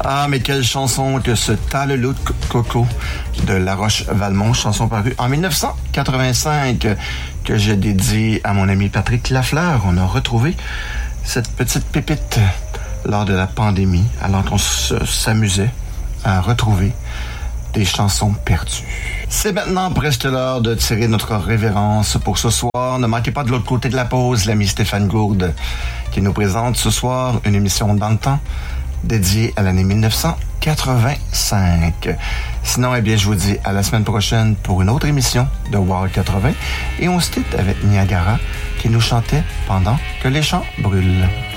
Ah, mais quelle chanson que ce Talelou Coco de La Roche-Valmont, chanson parue en 1985 que j'ai dédiée à mon ami Patrick Lafleur. On a retrouvé cette petite pépite lors de la pandémie, alors qu'on s'amusait à retrouver des chansons perdues. C'est maintenant presque l'heure de tirer notre révérence pour ce soir. Ne manquez pas de l'autre côté de la pause l'ami Stéphane Gourde qui nous présente ce soir une émission dans le temps dédiée à l'année 1985. Sinon, eh bien, je vous dis à la semaine prochaine pour une autre émission de Wow 80 et on se quitte avec Niagara qui nous chantait Pendant que les champs brûlent.